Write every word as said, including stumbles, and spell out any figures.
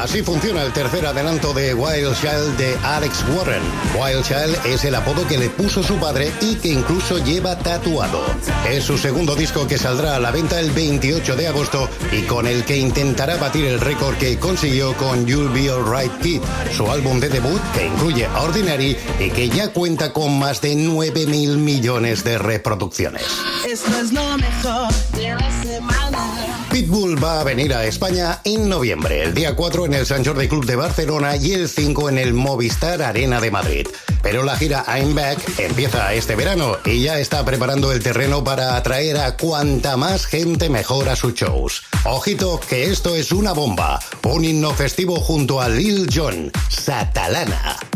Así funciona el tercer adelanto de Wild Child de Alex Warren. Wild Child es el apodo que le puso su padre y que incluso lleva tatuado. Es su segundo disco que saldrá a la venta el veintiocho de agosto y con el que intentará batir el récord que consiguió con You'll Be Alright Kid, su álbum de debut que incluye Ordinary y que ya cuenta con más de nueve mil millones de reproducciones. Esto es lo mejor de la semana. Pitbull va a venir a España en noviembre, el día cuatro en el Sant Jordi Club de Barcelona y el cinco en el Movistar Arena de Madrid. Pero la gira I'm Back empieza este verano y ya está preparando el terreno para atraer a cuanta más gente mejor a sus shows. Ojito que esto es una bomba, un himno festivo junto a Lil Jon, Satalana.